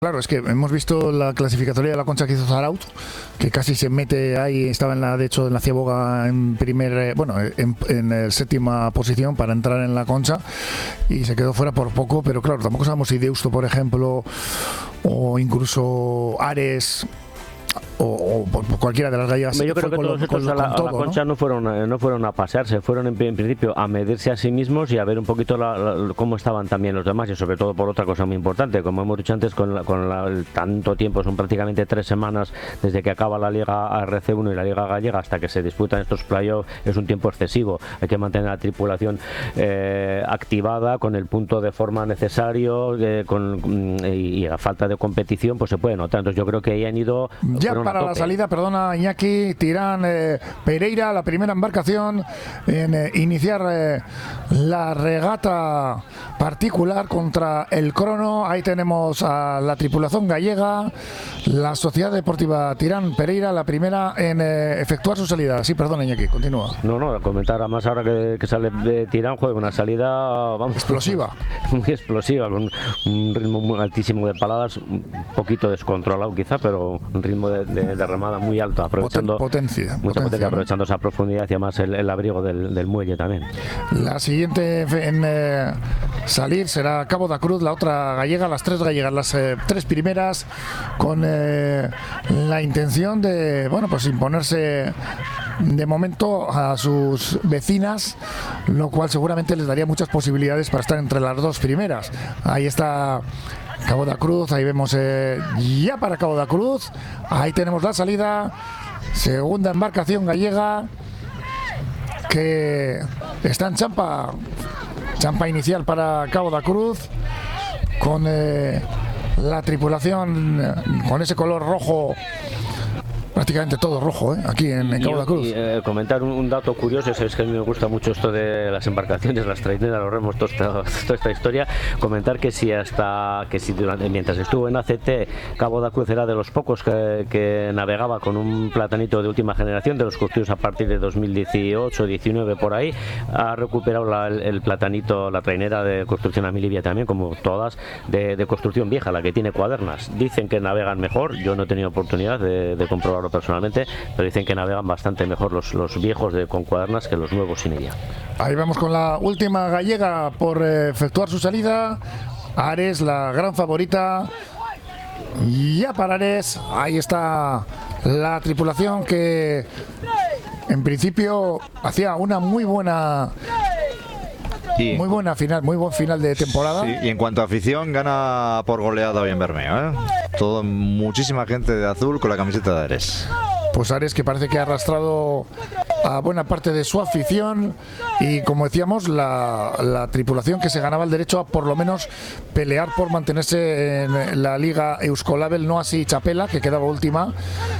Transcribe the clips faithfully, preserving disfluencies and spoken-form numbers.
Claro, es que hemos visto la clasificatoria de la Concha que hizo Zarauz, que casi se mete ahí, estaba en la, de hecho en la ciaboga en primer, eh, bueno, en, en el séptima posición para entrar en la Concha y se quedó fuera por poco, pero claro, tampoco sabemos si Deusto, por ejemplo, o incluso Ares o, o por cualquiera de las gallegas. Yo creo que todos lo, estos a la, todo, a la Concha ¿no? no fueron no fueron a pasearse, fueron en, en principio a medirse a sí mismos y a ver un poquito la, la, cómo estaban también los demás, y sobre todo por otra cosa muy importante, como hemos dicho antes, con, la, con la, el tanto tiempo, son prácticamente tres semanas desde que acaba la Liga A R C uno y la Liga Gallega hasta que se disputan estos playoffs, es un tiempo excesivo. Hay que mantener la tripulación eh, activada con el punto de forma necesario, eh, con, y, y a falta de competición pues se puede notar. Entonces yo creo que ahí han ido ya para la salida, perdona Iñaki, Tirán eh, Pereira, la primera embarcación en eh, iniciar eh, la regata particular contra el crono. Ahí tenemos a la tripulación gallega, la Sociedad Deportiva Tirán Pereira, la primera en eh, efectuar su salida. Sí, perdona Iñaki, continúa. No, no, comentar además ahora que, que sale de Tirán, juega una salida vamos, explosiva. Muy explosiva, con un ritmo muy altísimo de paladas, un poquito descontrolado quizá, pero un ritmo de, de, de remada muy alto, aprovechando potencia, mucha potencia, potencia, aprovechando esa profundidad y además el, el abrigo del, del muelle también. La siguiente en eh, salir será Cabo da Cruz, la otra gallega, las tres gallegas, las eh, tres primeras, con eh, la intención de, bueno, pues imponerse de momento a sus vecinas, lo cual seguramente les daría muchas posibilidades para estar entre las dos primeras. Ahí está Cabo da Cruz, ahí vemos eh, ya para Cabo da Cruz, ahí tenemos la salida, segunda embarcación gallega que está en champa, champa inicial para Cabo da Cruz, con eh, la tripulación eh, con ese color rojo, prácticamente todo rojo, ¿eh? Aquí en, en Cabo da Cruz. Y, eh, comentar un, un dato curioso, es que a mí me gusta mucho esto de las embarcaciones, las traineras, los remos, toda esta, toda esta historia. Comentar que si hasta que si durante, mientras estuvo en A C T, Cabo da Cruz era de los pocos que, que navegaba con un platanito de última generación, de los construidos a partir de dos mil dieciocho, diecinueve por ahí. Ha recuperado la, el, el platanito, la trainera de construcción Amilibia también, como todas, de, de construcción vieja, la que tiene cuadernas. Dicen que navegan mejor, yo no he tenido oportunidad de, de comprobarlo personalmente, pero dicen que navegan bastante mejor los, los viejos de, con cuadernas que los nuevos sin ella. Ahí vamos con la última gallega por eh, efectuar su salida. Ares, la gran favorita. Ya para Ares, ahí está la tripulación que en principio hacía una muy buena Y muy buena final, muy buen final de temporada. Sí, y en cuanto a afición, gana por goleada hoy en Bermeo, ¿eh? Todo, muchísima gente de azul con la camiseta de Ares. Pues Ares, que parece que ha arrastrado a buena parte de su afición, y como decíamos, la, la tripulación que se ganaba el derecho a por lo menos pelear por mantenerse en la Liga Euskolabel, no así Chapela, que quedaba última,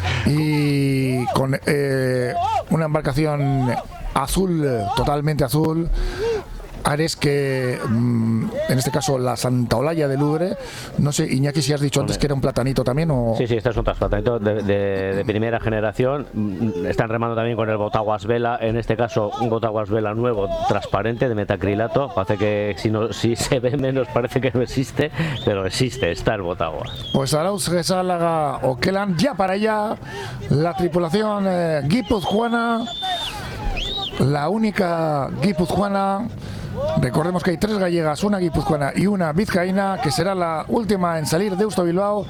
y con eh, una embarcación azul, totalmente azul. Ares, que mmm, en este caso la Santa Olalla de Ludre, no sé, Iñaki, si has dicho antes que era un platanito también o... Sí, sí, estos son platanitos de, de, de primera generación, están remando también con el botaguas vela, en este caso un botaguas vela nuevo, transparente, de metacrilato, parece que si, no, si se ve menos parece que no existe, pero existe, está el botaguas. Pues Arauz Gesálaga o Kelan, ya para allá, la tripulación eh, guipuzcoana, la única guipuzcoana. Recordemos que hay tres gallegas, una guipuzcoana y una vizcaína, que será la última en salir de Deusto Bilbao.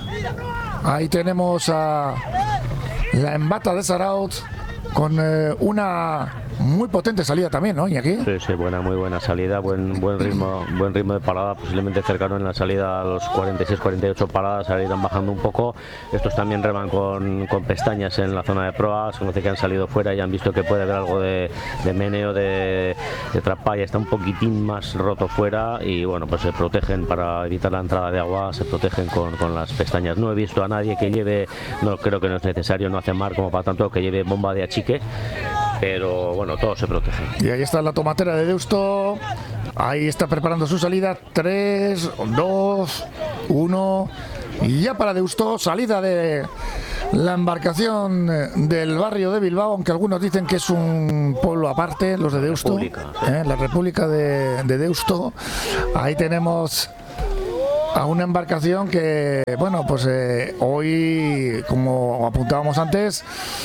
Ahí tenemos a la embata de Zarauz con eh, una muy potente salida también, ¿no, Iñaki? Sí, sí, buena, muy buena salida, buen buen ritmo, buen ritmo de parada, posiblemente cercano en la salida a los cuarenta y seis, cuarenta y ocho paradas, ahora irán bajando un poco. Estos también reman con, con pestañas en la zona de proa, se conoce que han salido fuera y han visto que puede haber algo de, de meneo, de, de trapalla, está un poquitín más roto fuera y bueno, pues se protegen para evitar la entrada de agua, se protegen con, con las pestañas. No he visto a nadie que lleve, no creo que no es necesario, no hace mar como para tanto, que lleve bomba de achique, pero bueno, todos se protegen. Y ahí está la tomatera de Deusto, ahí está preparando su salida, tres, dos, uno, y ya para Deusto, salida de la embarcación del barrio de Bilbao, aunque algunos dicen que es un pueblo aparte, los de Deusto, República, ¿eh? La República de, de Deusto. Ahí tenemos a una embarcación que, bueno, pues eh, hoy, como apuntábamos antes,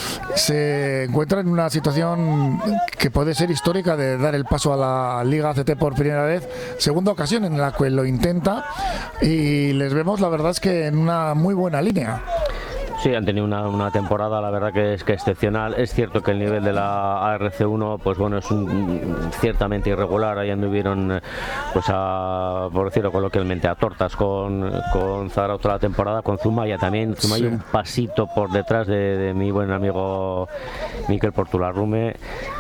se encuentra en una situación que puede ser histórica de dar el paso a la Liga A C T por primera vez, segunda ocasión en la que lo intenta, y les vemos, la verdad es que en una muy buena línea. Sí, han tenido una, una temporada, la verdad que es que excepcional. Es cierto que el nivel de la A R C uno, pues bueno, es un, ciertamente irregular. Ahí anduvieron, pues a, por decirlo coloquialmente, a tortas con, con Zara otra temporada, con Zumaya también. Zumaya sí. Un pasito por detrás de, de mi buen amigo Miquel Portularrume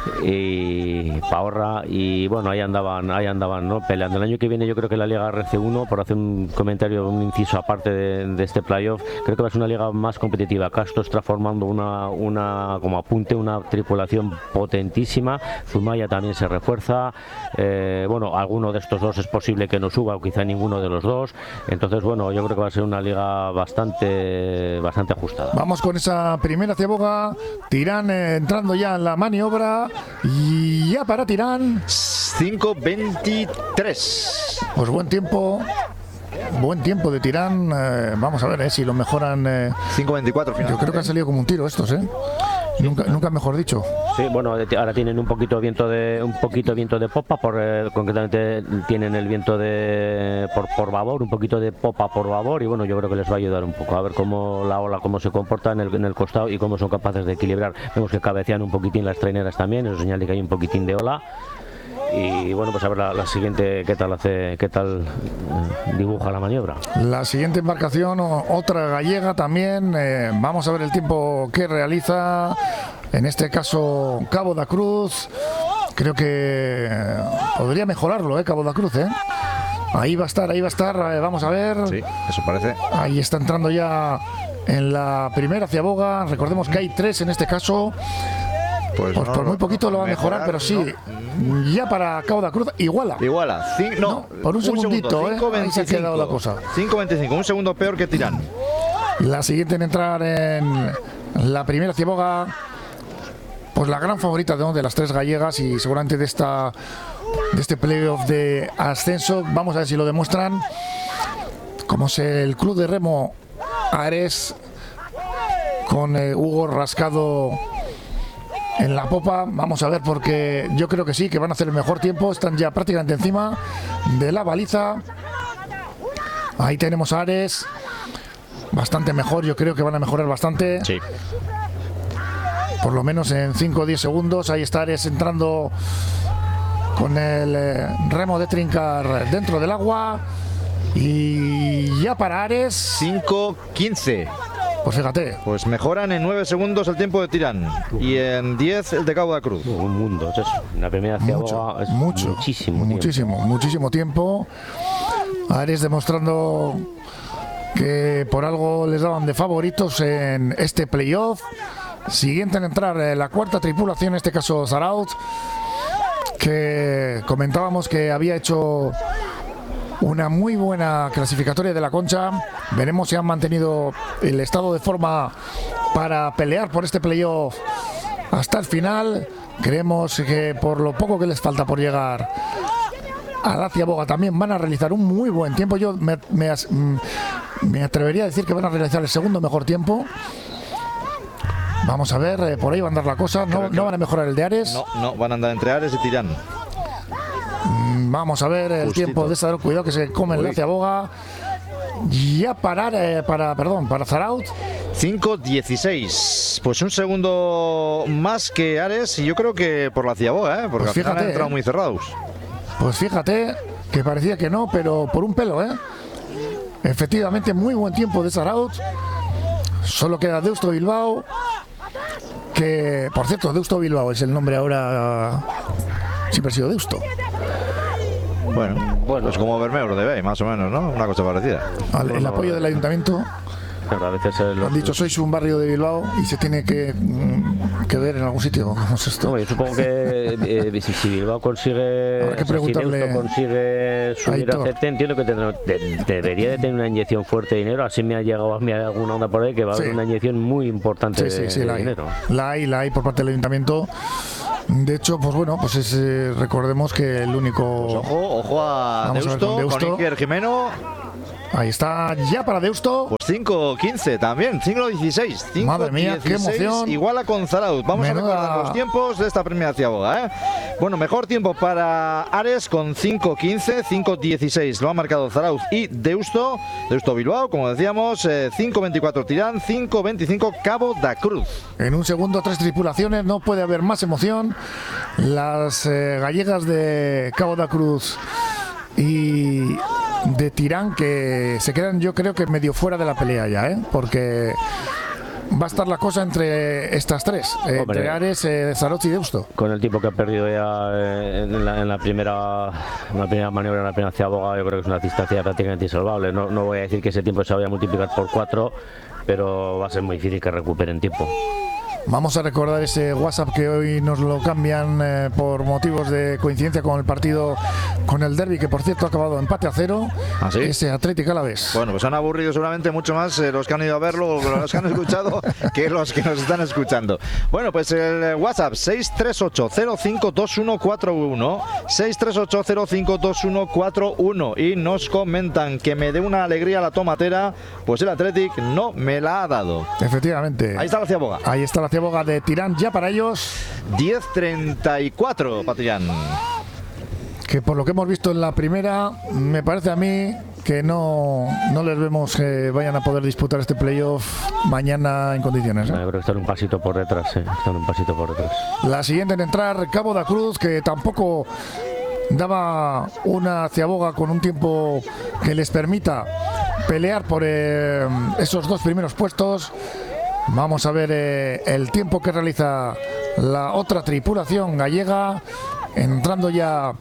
y Paorra, y bueno, ahí andaban, ahí andaban, ¿no? Peleando. El año que viene yo creo que la Liga A R C uno, por hacer un comentario, un inciso aparte de, de este playoff, creo que va a ser una liga más competitiva. Castro está formando una, una, como apunte, una tripulación potentísima. Zumaya también se refuerza. Eh, bueno, alguno de estos dos es posible que no suba, o quizá ninguno de los dos. Entonces, bueno, yo creo que va a ser una liga bastante, bastante ajustada. Vamos con esa primera ciaboga. Tirán eh, entrando ya en la maniobra. Y ya para Tirán. cinco veintitrés. Pues buen tiempo. Buen tiempo de Tirán, eh, vamos a ver eh, si lo mejoran. Eh, cinco veinticuatro finalmente. Yo creo que han salido como un tiro estos, ¿eh? Nunca, nunca mejor dicho. Sí, bueno, ahora tienen un poquito viento de un poquito viento de popa, por eh, concretamente tienen el viento de por por babor, un poquito de popa por babor, y bueno, yo creo que les va a ayudar un poco a ver cómo la ola, cómo se comporta en el, en el costado y cómo son capaces de equilibrar. Vemos que cabecean un poquitín las traineras también, eso señala que hay un poquitín de ola. Y bueno, pues a ver la, la siguiente qué tal hace, qué tal eh, dibuja la maniobra. La siguiente embarcación, otra gallega también. Eh, vamos a ver el tiempo que realiza. En este caso, Cabo da Cruz. Creo que podría mejorarlo, ¿eh? Cabo da Cruz, ¿eh? Ahí va a estar, ahí va a estar. Eh, vamos a ver. Sí, eso parece. Ahí está entrando ya en la primera ciaboga. Recordemos que hay tres en este caso. Pues, pues no, por muy poquito lo va a mejorar, mejorar pero sí, no. Ya para Cabo da Cruz iguala. Iguala, Cin no, no, por un, un segundito, segundo, ¿eh? Ahí se ha quedado la cosa. cinco veinticinco, un segundo peor que Tirán. La siguiente en entrar en la primera ciaboga, pues la gran favorita de, de las tres gallegas y seguramente de esta de este playoff de ascenso. Vamos a ver si lo demuestran. Como es el club de remo Ares con eh, Hugo Rascado en la popa. Vamos a ver, porque yo creo que sí, que van a hacer el mejor tiempo. Están ya prácticamente encima de la baliza. Ahí tenemos a Ares, bastante mejor, yo creo que van a mejorar bastante. Sí. Por lo menos en cinco o diez segundos. Ahí está Ares entrando con el eh, remo de trincar dentro del agua. Y ya para Ares cinco quince. Pues fíjate. Pues mejoran en nueve segundos el tiempo de Tirán y en diez el de Cabo da Cruz. Un mundo, es eso. La primera ciaboga es mucho, muchísimo, muchísimo, tiempo. muchísimo tiempo. Ares demostrando que por algo les daban de favoritos en este playoff. Siguiente en entrar eh, la cuarta tripulación, en este caso Zaraut, que comentábamos que había hecho una muy buena clasificatoria de la Concha. Veremos si han mantenido el estado de forma para pelear por este playoff hasta el final. Creemos que por lo poco que les falta por llegar a la ciaboga también van a realizar un muy buen tiempo. Yo me, me, me atrevería a decir que van a realizar el segundo mejor tiempo. Vamos a ver, eh, por ahí va a andar la cosa. No, no van a mejorar el de Ares. No, no, van a andar entre Ares y Tirán. Vamos a ver el Justito. Tiempo de Zaraut. Cuidado que se come en la ciaboga. Ya parar eh, para, perdón, para Zaraut. cinco dieciséis. Pues un segundo más que Ares. Y yo creo que por la ciaboga, ¿eh? Porque pues al final fíjate, han entrado eh. muy cerrados. Pues fíjate que parecía que no, pero por un pelo, ¿eh? Efectivamente, muy buen tiempo de Zaraut. Solo queda Deusto Bilbao. Que, por cierto, Deusto Bilbao es el nombre ahora. Siempre ha sido Deusto. Bueno, bueno, es como Bermeo de Bay, más o menos, ¿no? Una cosa parecida. Al, el apoyo del ayuntamiento. A veces lo han dicho, sois un barrio de Bilbao y se tiene que, que ver en algún sitio. ¿Cómo es esto? No, yo supongo que eh, si, si Bilbao consigue, habrá que preguntarle, si consigue subir a C T, entiendo que tendrá, de, debería de tener una inyección fuerte de dinero. Así me ha llegado a mí alguna onda por ahí que va a haber sí. una inyección muy importante sí, de, sí, sí, de la dinero. Hay. La hay, la hay por parte del ayuntamiento. De hecho, pues bueno, pues es, eh, recordemos que el único... Pues ojo, ojo a Deusto, con Iker Jimeno. Ahí está ya para Deusto. Pues cinco quince también, cinco dieciséis. Madre mía, qué emoción. Igual con Zarauz. Vamos Menuda. a recordar los tiempos de esta primera ciaboga, ¿eh? Bueno, mejor tiempo para Ares con cinco quince, cinco dieciséis. Lo han marcado Zarauz y Deusto. Deusto Bilbao, como decíamos, eh, cinco veinticuatro Tirán, cinco veinticinco Cabo da Cruz. En un segundo, tres tripulaciones, no puede haber más emoción. Las eh, gallegas de Cabo da Cruz y de Tirán, que se quedan, yo creo que medio fuera de la pelea ya, ¿eh? Porque va a estar la cosa entre estas tres, eh, entre Ares, eh, Zarauz y Deusto. Con el tiempo que ha perdido ya eh, en, la, en la primera en la primera maniobra, en la primera ciaboga, yo creo que es una distancia prácticamente insalvable. No, no voy a decir que ese tiempo se vaya a multiplicar por cuatro, pero va a ser muy difícil que recuperen tiempo. Vamos a recordar ese WhatsApp que hoy nos lo cambian eh, por motivos de coincidencia con el partido, con el derbi, que por cierto ha acabado empate a cero. ¿Ah, sí? Ese Atlético Alavés. Bueno, pues han aburrido seguramente mucho más eh, los que han ido a verlo o los que han escuchado que los que nos están escuchando. Bueno, pues el WhatsApp seis tres ocho cero cinco dos uno cuatro uno, seis tres ocho cero cinco dos uno cuatro uno, y nos comentan que me dé una alegría la tomatera, pues el Athletic no me la ha dado. Efectivamente. Ahí está la ciaboga. Ahí está la ciaboga de Tirán ya para ellos. diez treinta y cuatro para Tirán. Que por lo que hemos visto en la primera, me parece a mí que no, no les vemos que vayan a poder disputar este playoff mañana en condiciones, ¿eh? Yo creo que están un pasito por detrás, ¿eh? Están un pasito por detrás. La siguiente en entrar, Cabo da Cruz, que tampoco daba una ciaboga con un tiempo que les permita pelear por eh, esos dos primeros puestos. Vamos a ver eh, el tiempo que realiza la otra tripulación gallega, entrando ya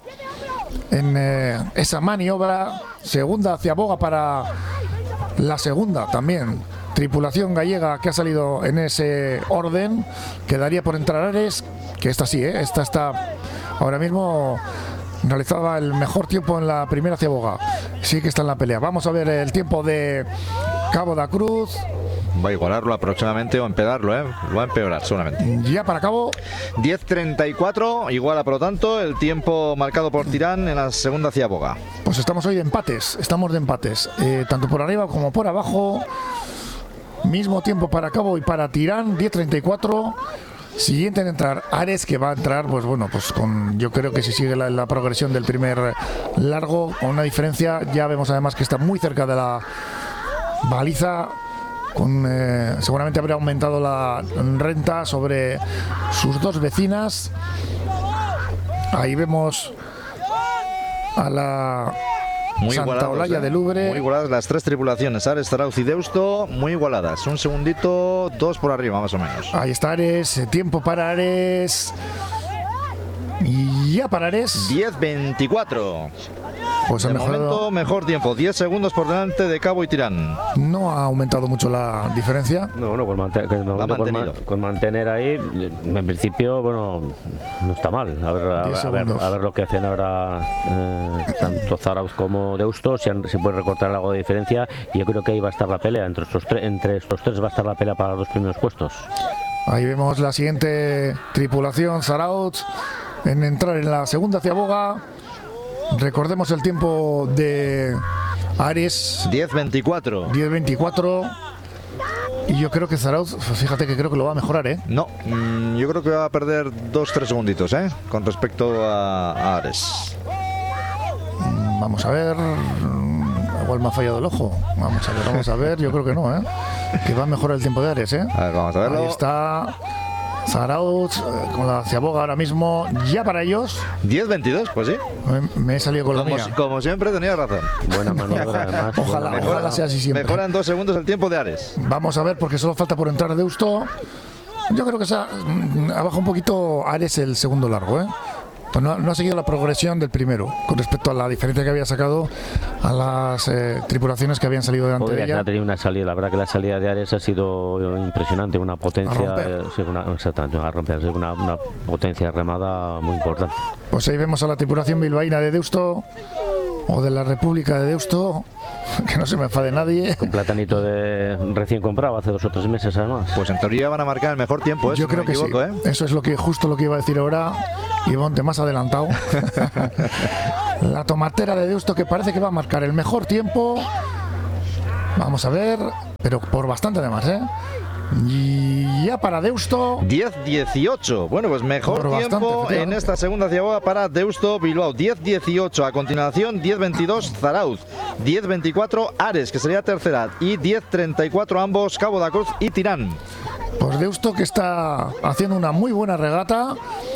en eh, esa maniobra. Segunda ciaboga para la segunda también tripulación gallega que ha salido en ese orden. Quedaría por entrar Ares, que esta sí, ¿eh? esta está ahora mismo, realizaba el mejor tiempo en la primera ciaboga, sí que está en la pelea. Vamos a ver el tiempo de Cabo da Cruz. Va a igualarlo aproximadamente o empeorarlo, ¿eh? Lo va a empeorar seguramente. Ya para Cabo. diez treinta y cuatro, iguala por lo tanto el tiempo marcado por Tirán en la segunda ciaboga. Pues estamos hoy de empates, estamos de empates, eh, tanto por arriba como por abajo. Mismo tiempo para Cabo y para Tirán, diez treinta y cuatro. Siguiente en entrar Ares, que va a entrar, pues bueno, pues con, yo creo que si sigue la, la progresión del primer largo, con una diferencia. Ya vemos además que está muy cerca de la baliza. Con, eh, seguramente habrá aumentado la renta sobre sus dos vecinas. Ahí vemos a la muy Santa Olalla ¿eh? de Lubre. Muy igualadas las tres tripulaciones, Ares, Zarauz y Deusto, muy igualadas. Un segundito, dos por arriba más o menos. Ahí está Ares, tiempo para Ares. Y ya para Ares. diez veinticuatro. Pues de mejorado, momento mejor tiempo, diez segundos por delante de Cabo y Tirán. No ha aumentado mucho la diferencia. No, bueno, con, mantener, con, man, con mantener ahí, en principio, bueno, no está mal. A ver, a, a ver, a ver lo que hacen ahora eh, tanto Zarauz como Deusto, si, han, si puede recortar algo de diferencia. Y yo creo que ahí va a estar la pelea, entre estos, tre entre estos tres va a estar la pelea para los primeros puestos. Ahí vemos la siguiente tripulación, Zarauz, en entrar en la segunda ciaboga. Recordemos el tiempo de Ares. diez veinticuatro. diez veinticuatro. Y yo creo que Zarauz, fíjate que creo que lo va a mejorar, ¿eh? No, mmm, yo creo que va a perder dos tres segunditos, ¿eh? Con respecto a, a Ares. Vamos a ver. Igual me ha fallado el ojo. Vamos a ver, vamos a ver. Yo creo que no, ¿eh? Que va a mejorar el tiempo de Ares, ¿eh? A ver, vamos a verlo. Ahí está Zarauz eh, con la ciaboga ahora mismo. Ya para ellos. diez veintidós, pues sí. Me, me he salido con como, la mía. Como siempre, tenía razón. Buena maniobra, además. Ojalá, buena ojalá sea así siempre. Mejoran dos segundos el tiempo de Ares. Vamos a ver, porque solo falta por entrar Deusto. Yo creo que se ha, ha bajado un poquito Ares el segundo largo, ¿eh? Pues no, no ha seguido la progresión del primero con respecto a la diferencia que había sacado a las eh, tripulaciones que habían salido delante Podría de ella. Ha tenido una salida, la verdad que la salida de Ares ha sido impresionante, una potencia, eh, sí, una, exactamente, a romper, una, una potencia remada muy importante. Pues ahí vemos a la tripulación bilbaína de Deusto, o de la República de Deusto, que no se me enfade nadie. Con platanito de recién comprado hace dos o tres meses además. Pues en teoría van a marcar el mejor tiempo, ¿eh? Yo si creo no me que equivoco, sí. ¿eh? Eso es lo que justo lo que iba a decir ahora. Ivonne, más adelantado. La tomatera de Deusto, que parece que va a marcar el mejor tiempo. Vamos a ver, pero por bastante además, ¿eh? Y ya para Deusto diez dieciocho. Bueno, pues mejor Por tiempo bastante, en esta segunda ciaboga para Deusto Bilbao. diez dieciocho. A continuación, diez veintidós Zarauz. diez veinticuatro Ares, que sería tercera. Y diez treinta y cuatro ambos Cabo da Cruz y Tirán. Pues Deusto, que está haciendo una muy buena regata.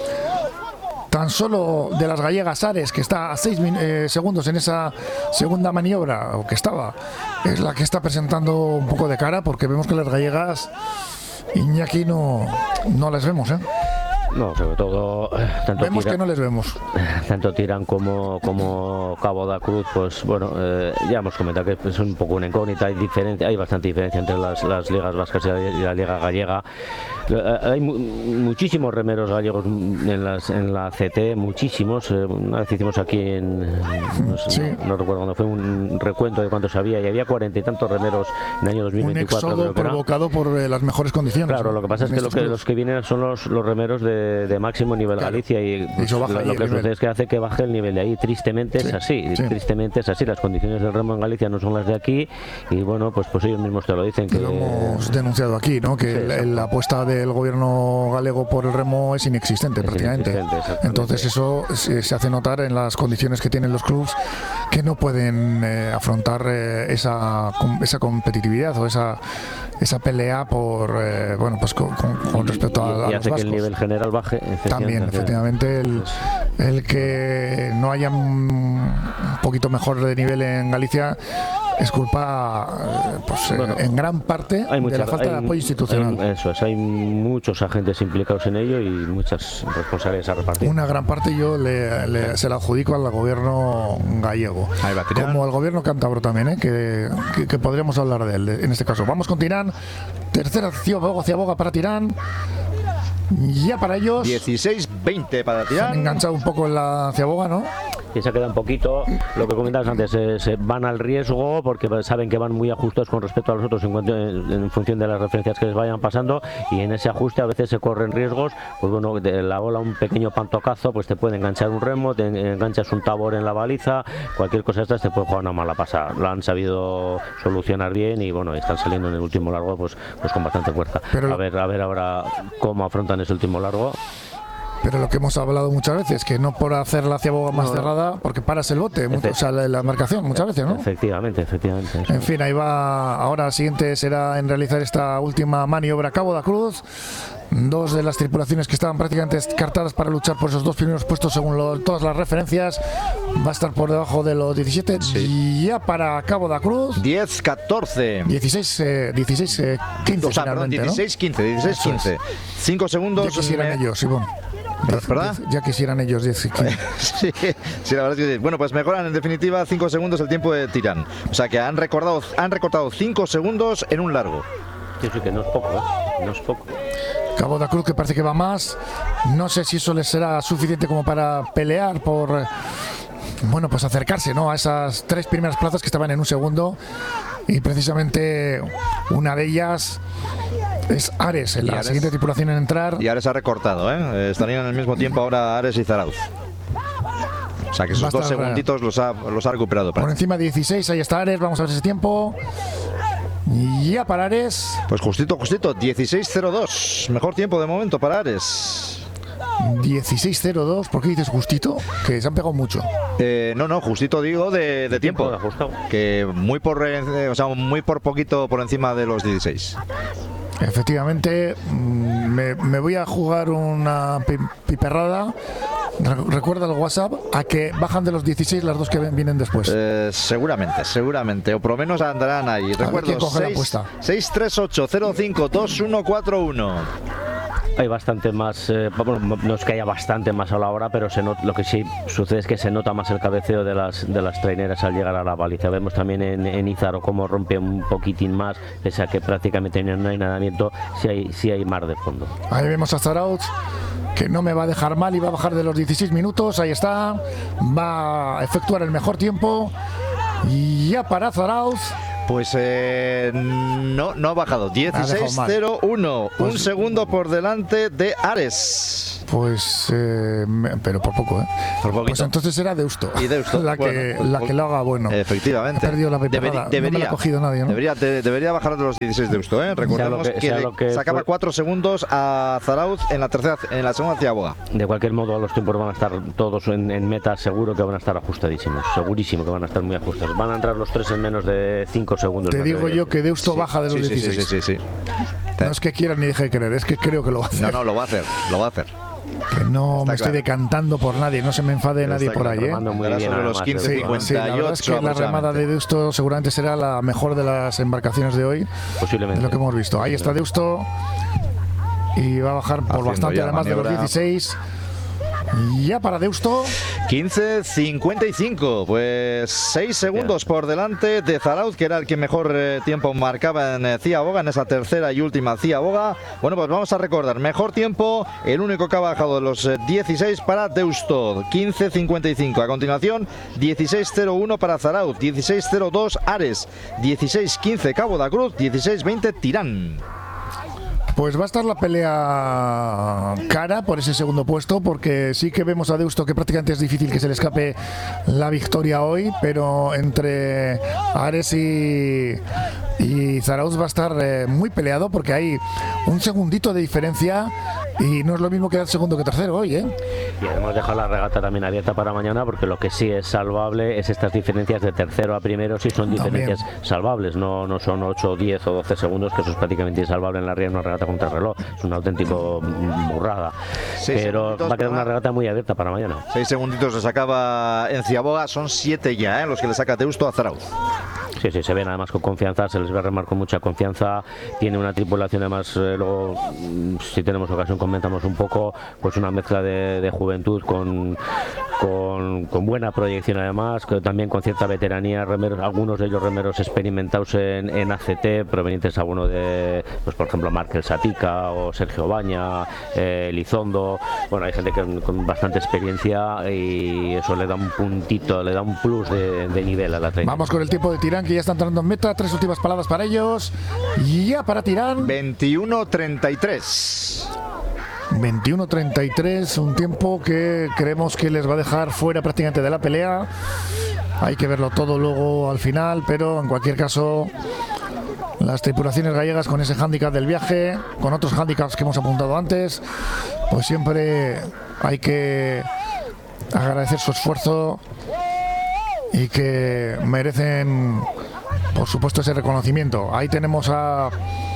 Tan solo de las gallegas Ares, que está a seis eh, segundos en esa segunda maniobra, o que estaba, es la que está presentando un poco de cara, porque vemos que las gallegas Iñaki no, no las vemos, ¿eh? No, sobre todo tanto vemos tira, que no les vemos. tanto Tirán como, como Cabo da Cruz, pues bueno, eh, ya hemos comentado que es un poco una incógnita, hay diferencia, hay bastante diferencia entre las, las ligas vascas y la, y la liga gallega. Hay mu muchísimos remeros gallegos en, las, en la C T, muchísimos. Eh, una vez hicimos aquí en, no, sé, sí. no, no recuerdo cuándo fue, un recuento de cuántos había, y había cuarenta y tantos remeros en el año dos mil veinticuatro. Un éxodo provocado por eh, las mejores condiciones. Claro, lo que pasa es que, lo que los que vienen son los, los remeros de, de máximo nivel, claro. Galicia, y pues, lo, lo que sucede es que hace que baje el nivel de ahí. Tristemente sí, es así, sí. tristemente es así. Las condiciones del remo en Galicia no son las de aquí, y bueno, pues, pues ellos mismos te lo dicen. Que lo hemos denunciado aquí, ¿no? Que sí, la, la apuesta del gobierno galego por el remo es inexistente, es prácticamente. Inexistente, entonces eso se, se hace notar en las condiciones que tienen los clubes, que no pueden eh, afrontar eh, esa, esa competitividad o esa esa pelea por eh, bueno, pues con, con, con respecto a, a y los hace vascos. Que el nivel general baje. También, efectivamente, el, el que no haya un poquito mejor de nivel en Galicia es culpa, pues, bueno, en gran parte hay mucha, de la falta hay, de apoyo institucional. Hay, eso es, hay muchos agentes implicados en ello y muchas responsabilidades a repartir. Una gran parte yo le, le, se la adjudico al gobierno gallego, como al gobierno cántabro también, ¿eh? que, que, que podríamos hablar de él en este caso. Vamos con Tirán, tercera ciaboga para Tirán. Ya para ellos dieciséis veinte para Tirán. Se han enganchado un poco en la ciaboga, ¿no? Y se queda un poquito, lo que comentabas antes, eh, se van al riesgo porque saben que van muy ajustados con respecto a los otros en, cuanto, en, en función de las referencias que les vayan pasando, y en ese ajuste a veces se corren riesgos. Pues bueno, de la ola, un pequeño pantocazo, pues te puede enganchar un remo, te enganchas un tabor en la baliza, cualquier cosa de estas te puede jugar una mala pasada. Lo han sabido solucionar bien y bueno, están saliendo en el último largo pues, pues con bastante fuerza. Pero a ver, a ver ahora cómo afrontan ese último largo. Pero lo que hemos hablado muchas veces, que no por hacer la ciaboga más no, cerrada, porque paras el bote, mucho, o sea, la, la marcación muchas veces, ¿no? Efectivamente, efectivamente. En fin, ahí va. Ahora el siguiente será en realizar esta última maniobra Cabo da Cruz. Dos de las tripulaciones que estaban prácticamente descartadas para luchar por esos dos primeros puestos según lo, todas las referencias, va a estar por debajo de los diecisiete. Sí. Y ya para Cabo da Cruz diez catorce dieciséis quince, o sea, perdón, dieciséis quince dieciséis quince cinco segundos. Ya quisieran me... ellos, Ivonne. ¿Verdad? Ya quisieran ellos diez. sí, sí, la verdad es que sí. Bueno, pues mejoran en definitiva cinco segundos el tiempo de Tirán. O sea que han recortado han recortado cinco segundos en un largo. Sí, sí, que no es poco, ¿eh? No es poco. Cabo da Cruz, que parece que va más. No sé si eso les será suficiente como para pelear por, bueno, pues acercarse, ¿no?, a esas tres primeras plazas que estaban en un segundo. Y precisamente una de ellas es Ares, en la Ares, siguiente tripulación en entrar. Y Ares ha recortado, ¿eh? Estarían al mismo tiempo ahora Ares y Zarauz. O sea que esos dos segunditos los ha, los ha recuperado. Por encima de dieciséis, ahí está Ares, vamos a ver ese tiempo. Y ya para Ares. Pues justito, justito, dieciséis cero dos. Mejor tiempo de momento para Ares. dieciséis cero dos, ¿por qué dices justito? Que se han pegado mucho. Eh, no, no, justito digo de, de tiempo. tiempo que muy por, eh, o sea, muy por poquito por encima de los dieciséis. Efectivamente, me, me voy a jugar una piperrada. Recuerda el WhatsApp a que bajan de los dieciséis las dos que vienen después. Eh, seguramente, seguramente, o por lo menos andarán ahí. Recuerdo seis tres ocho cero cinco dos uno cuatro uno. Hay bastante más, eh, bueno, no es que haya bastante más a la hora, pero se not, lo que sí sucede es que se nota más el cabeceo de las de las traineras al llegar a la baliza. Vemos también en, en Izaro cómo rompe un poquitín más, pese a que prácticamente no hay nadamiento, sí hay, sí hay mar de fondo. Ahí vemos a Zarauz, que no me va a dejar mal y va a bajar de los dieciséis minutos, ahí está, va a efectuar el mejor tiempo. Y ya para Zarauz. Pues eh, no, no ha bajado. dieciséis cero uno. Pues, un segundo por delante de Ares. Pues, eh, me- pero por poco, ¿eh? Por poquito. Pues entonces era Deusto. Y Deusto, La que, bueno, la pues- que lo haga bueno. Efectivamente. Ha perdido la Deberi- preparada. No me debería, la ha cogido nadie, ¿no? debería, de- debería bajar de los dieciséis de Deusto, ¿eh? Recordemos Sea lo que- que, sea le lo que sacaba fue- cuatro segundos a Zarauz en la tercera, en la segunda ciaboga. De cualquier modo, los tiempos van a estar todos en, en meta, seguro que van a estar ajustadísimos, segurísimo que van a estar muy ajustados. Van a entrar los tres en menos de cinco segundos. Te me digo atrevería yo a que Deusto Sí, baja de los sí, sí, dieciséis. Sí, sí, sí, sí. No es que quiera ni deje de querer, es que creo que lo va a hacer. No, no, lo va a hacer, lo va a hacer. Que no Está me estoy claro. decantando por nadie, no se me enfade nadie Está por claro, ahí, ¿eh? remando muy Estará bien, sobre los además, quince de- Sí, cincuenta sí, la verdad es que la remada aproximadamente. de Deusto seguramente será la mejor de las embarcaciones de hoy, Posiblemente. de lo que hemos visto. Ahí está Deusto y va a bajar por Haciendo bastante, ya además de los maniobra. dieciséis. Ya para Deusto, quince cincuenta y cinco, pues seis segundos por delante de Zarauz, que era el que mejor eh, tiempo marcaba en eh, Ciaboga, en esa tercera y última Ciaboga. Bueno, pues vamos a recordar, mejor tiempo, el único que ha bajado de los eh, dieciséis para Deusto, quince cincuenta y cinco. A continuación, dieciséis cero uno para Zarauz, dieciséis cero dos Ares, dieciséis quince Cabo da Cruz, dieciséis veinte Tirán. pues va a estar la pelea cara por ese segundo puesto, porque sí que vemos a Deusto que prácticamente es difícil que se le escape la victoria hoy, pero entre Ares y, y Zarauz va a estar eh, muy peleado, porque hay un segundito de diferencia y no es lo mismo quedar segundo que tercero hoy, ¿eh? Y además dejar la regata también abierta para mañana, porque lo que sí es salvable es estas diferencias de tercero a primero, sí son diferencias También. salvables, no, no son ocho, diez o doce segundos, que eso es prácticamente insalvable en la ría, en una regata contra reloj, es una auténtico burrada. Seis Pero segunditos, va a quedar una ¿verdad? regata muy abierta para mañana. Seis segunditos le sacaba en Ciaboga, son siete ya, ¿eh? Los que le saca Deusto a Zarauz. Sí, sí, se ven además con confianza, se les ve remar con mucha confianza, tiene una tripulación además, eh, luego mm, si tenemos ocasión comentamos un poco, pues una mezcla de, de juventud con, con, con buena proyección además, que también con cierta veteranía, remeros, algunos de ellos remeros experimentados en, en A C T, provenientes alguno de, pues por ejemplo Markel Satica o Sergio Baña, eh, Lizondo, bueno, hay gente que, con bastante experiencia y eso le da un puntito, le da un plus de, de nivel a la treinta. Vamos con el tiempo de Tirán, que ya está entrando en meta. Tres últimas palabras para ellos. Y ya para Tirán, veintiuno treinta y tres. veintiuno treinta y tres, un tiempo que creemos que les va a dejar fuera prácticamente de la pelea. Hay que verlo todo luego al final, pero en cualquier caso, las tripulaciones gallegas con ese hándicap del viaje, con otros hándicaps que hemos apuntado antes, pues siempre hay que agradecer su esfuerzo y que merecen, por supuesto, ese reconocimiento. Ahí tenemos a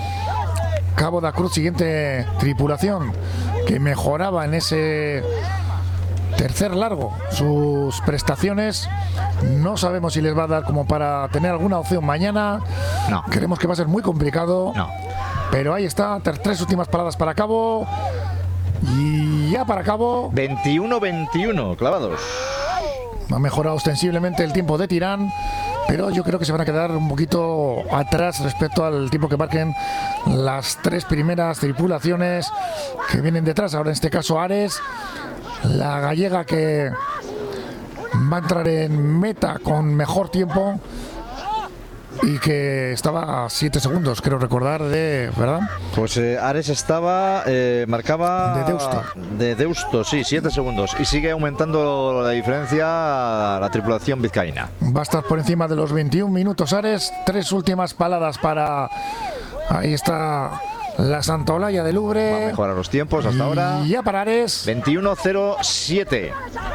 Cabo da Cruz, siguiente tripulación, que mejoraba en ese tercer largo sus prestaciones. No sabemos si les va a dar como para tener alguna opción mañana. No. Creemos que va a ser muy complicado. No. Pero ahí está, ter- tres últimas paradas para Cabo. Y ya para Cabo veintiuno veintiuno, clavados. ha mejorado ostensiblemente el tiempo de Tirán, pero yo creo que se van a quedar un poquito atrás respecto al tiempo que marquen las tres primeras tripulaciones que vienen detrás. Ahora en este caso Ares, la gallega, que va a entrar en meta con mejor tiempo y que estaba a siete segundos, creo recordar, de, ¿verdad? Pues eh, Ares estaba, eh, marcaba... De Deusto. De Deusto, sí, siete segundos. Y sigue aumentando la diferencia la tripulación vizcaína. Va a estar por encima de los veintiún minutos Ares. Tres últimas paladas para... Ahí está la Santa Olaya de Va a Lubre. mejorar los tiempos hasta ahora. Y ya para Ares, veintiuno cero siete.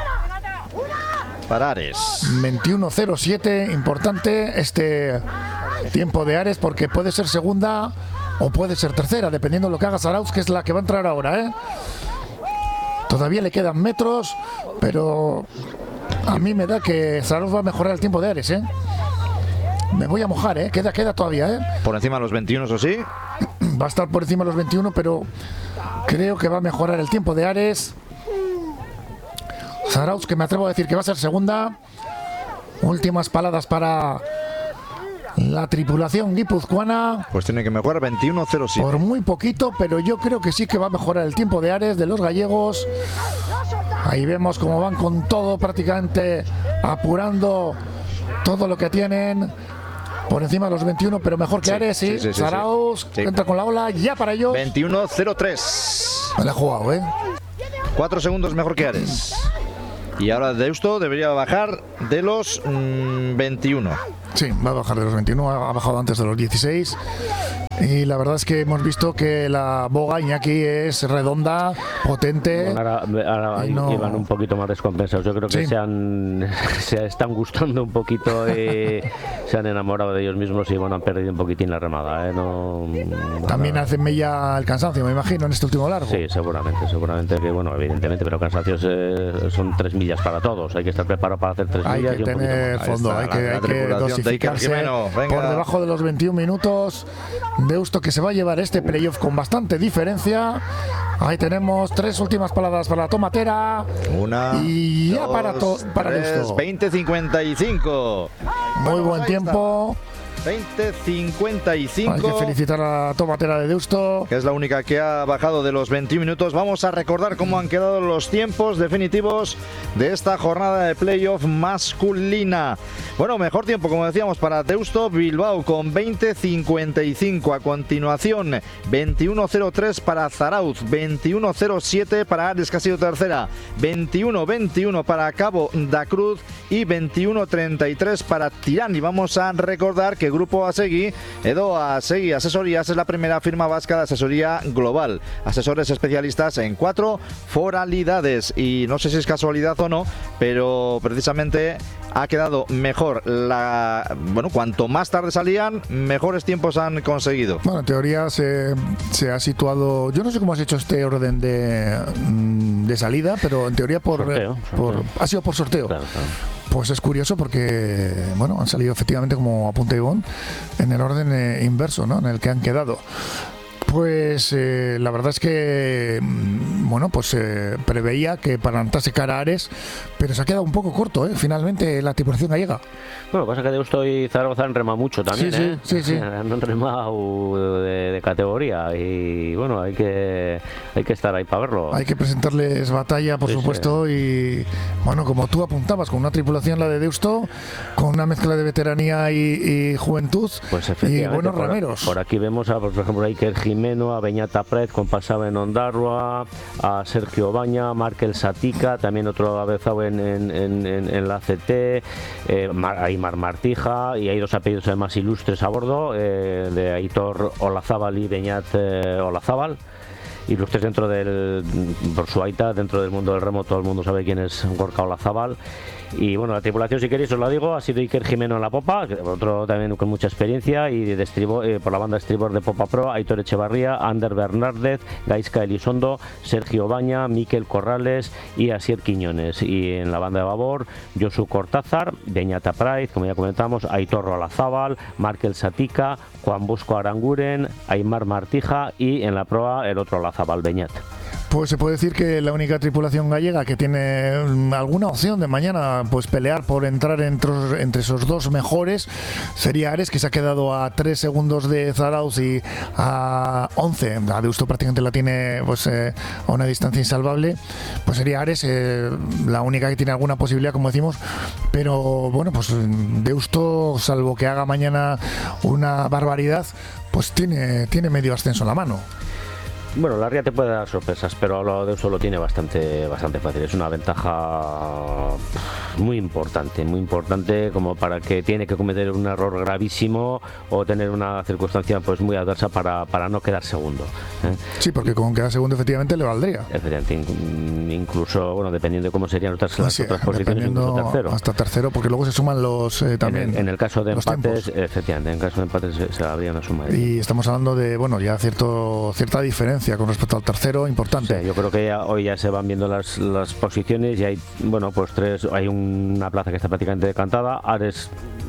Para Ares. veintiuno cero siete, importante este tiempo de Ares, porque puede ser segunda o puede ser tercera, dependiendo de lo que haga Zarauz, que es la que va a entrar ahora, ¿eh? Todavía le quedan metros, pero a mí me da que Zarauz va a mejorar el tiempo de Ares, ¿eh? Me voy a mojar, ¿eh? Queda, queda todavía, ¿eh? Por encima de los veintiuno, eso sí. Va a estar por encima de los veintiuno, pero creo que va a mejorar el tiempo de Ares. Zarauz, que me atrevo a decir que va a ser segunda. Últimas paladas para la tripulación guipuzcoana. Pues tiene que mejorar veintiuno cero siete. Por muy poquito, pero yo creo que sí que va a mejorar el tiempo de Ares, de los gallegos. Ahí vemos cómo van con todo, prácticamente apurando todo lo que tienen. Por encima de los veintiuno, pero mejor que Sí, Ares, sí. sí, sí, sí, Zarauz sí. entra con la ola, ya para ellos. veintiuno cero tres. Me la he jugado, ¿eh? cuatro segundos mejor que Ares. Y ahora Deusto debería bajar de los mmm, veintiuno. Sí, va a bajar de los veintiuno, ha bajado antes de los dieciséis. Y la verdad es que hemos visto que la boga Iñaki es redonda, potente. Bueno, ahora ahora no... iban un poquito más descompensados. Yo creo que sí. se, han, se están gustando un poquito y se han enamorado de ellos mismos y bueno, han perdido un poquitín la remada. ¿eh? No, También no... hacen mella el cansancio, me imagino, en este último largo. Sí, seguramente, seguramente que bueno, evidentemente, pero cansancios eh, son tres millas para todos. Hay que estar preparado para hacer tres hay millas. Que y un tener fondo, está, hay que, la, hay la que dosificarse por debajo de los veintiún minutos. Deusto que se va a llevar este playoff con bastante diferencia. Ahí tenemos tres últimas palabras para la tomatera. Una y ya dos, para, to, para tres, Deusto. veinte cincuenta y cinco. Muy bueno, buen tiempo. veinte cincuenta y cinco. Hay que felicitar a la tomatera de Deusto, que es la única que ha bajado de los veintiún minutos. Vamos a recordar cómo han quedado los tiempos definitivos de esta jornada de playoff masculina. Bueno, mejor tiempo, como decíamos, para Deusto Bilbao con veinte cincuenta y cinco. A continuación, veintiuno cero tres para Zarauz, veintiuno cero siete para Ares, que ha sido tercera, veintiuno veintiuno para Cabo da Cruz y veintiuno treinta y tres para Tirán. Y vamos a recordar que Grupo Asegui, Edo Asegui Asesorías es la primera firma vasca de asesoría global. Asesores especialistas en cuatro foralidades. Y no sé si es casualidad o no, pero precisamente ha quedado mejor. La, bueno, cuanto más tarde salían, mejores tiempos han conseguido. Bueno, en teoría se, se ha situado. Yo no sé cómo has hecho este orden de, de salida, pero en teoría por, sorteo, por sorteo. ha sido por sorteo. Claro, claro. Pues es curioso porque, bueno, han salido efectivamente como apunte Ivón en el orden eh, inverso, ¿no? En el que han quedado. Pues eh, la verdad es que, bueno, pues eh, preveía que para plantarse cara a Ares, pero se ha quedado un poco corto, ¿eh? Finalmente la tripulación gallega. Bueno, pasa que Deusto y Zaragoza han remado mucho también, sí, ¿eh? Sí, sí, sí. Han remado de, de categoría y bueno, hay que hay que estar ahí para verlo. Hay que presentarles batalla, por sí, supuesto, sí. Y bueno, como tú apuntabas, con una tripulación, la de Deusto, con una mezcla de veteranía y, y juventud, pues y buenos por, rameros. Por aquí vemos, a, por ejemplo, a Iker Jimeno, a Beñat Pret, con Pasaba en Ondarroa, a Sergio Baña, Markel Satica, también otro avezado en, en, en, en la C T, eh, Aymar Martija, y hay dos apellidos además ilustres a bordo, eh, de Aitor Olazábal y Beñat eh, Olazábal. Ilustres dentro del, por su aita, dentro del mundo del remo, todo el mundo sabe quién es Gorka Olazábal. Y bueno, la tripulación, si queréis os la digo, ha sido Iker Jimeno en la popa, otro también con mucha experiencia, y de estribo, eh, por la banda de estribor de Popa Pro, Aitor Echevarría, Ander Bernárdez, Gaizka Elizondo, Sergio Baña, Miquel Corrales y Asier Quiñones. Y en la banda de babor, Josu Cortázar, Beñat Praiz, como ya comentamos, Aitor Olazábal, Markel Satica, Juan Bosco Aranguren, Aymar Martija y en la proa el otro Olazábal, Beñat. Pues se puede decir que la única tripulación gallega que tiene alguna opción de mañana pues pelear por entrar entre, entre esos dos mejores sería Ares, que se ha quedado a tres segundos de Zarauz y a once. A Deusto prácticamente la tiene pues eh, a una distancia insalvable. Pues sería Ares eh, la única que tiene alguna posibilidad, como decimos. Pero bueno, pues Deusto, salvo que haga mañana una barbaridad, pues tiene, tiene medio ascenso en la mano. Bueno, la Ría te puede dar sorpresas, pero lo de eso lo tiene bastante, bastante fácil. Es una ventaja muy importante, muy importante como para que tiene que cometer un error gravísimo o tener una circunstancia pues muy adversa para, para no quedar segundo, ¿eh? Sí, porque con quedar segundo efectivamente le valdría. Efectivamente, incluso, bueno, dependiendo de cómo serían otras, las sí, otras posiciones, incluso tercero. Hasta tercero, porque luego se suman los eh, también. En el, en el caso de empates, tiempos. Efectivamente, en caso de empates se, se habría una suma. Y estamos hablando de, bueno, ya cierto cierta diferencia con respecto al tercero, importante. Sí, yo creo que ya, hoy ya se van viendo las, las posiciones y hay, bueno, pues tres, hay una plaza que está prácticamente decantada. Ares,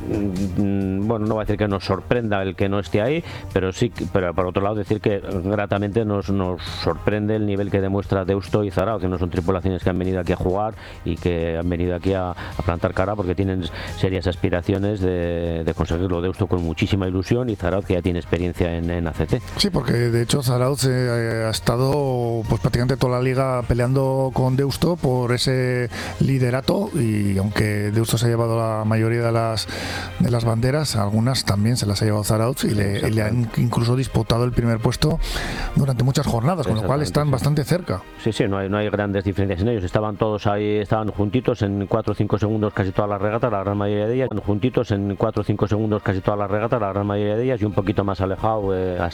mmm, bueno, no va a decir que nos sorprenda el que no esté ahí, pero sí, pero por otro lado decir que gratamente nos, nos sorprende el nivel que demuestra Deusto y Zarauz, que no son tripulaciones que han venido aquí a jugar y que han venido aquí a, a plantar cara, porque tienen serias aspiraciones de, de conseguirlo. Deusto con muchísima ilusión y Zarauz que ya tiene experiencia en, en A C T. Sí, porque de hecho Zarauz eh, ha estado pues prácticamente toda la liga peleando con Deusto por ese liderato, y aunque Deusto se ha llevado la mayoría de las de las banderas, algunas también se las ha llevado Zarautz y le, y le han incluso disputado el primer puesto durante muchas jornadas, con lo cual están bastante cerca. Sí, sí, no hay, no hay grandes diferencias en ellos, estaban todos ahí, estaban juntitos en cuatro o cinco segundos casi todas las regatas, la gran mayoría de ellas, juntitos en cuatro o cinco segundos casi todas las regatas, la gran mayoría de ellas, y un poquito más alejado eh,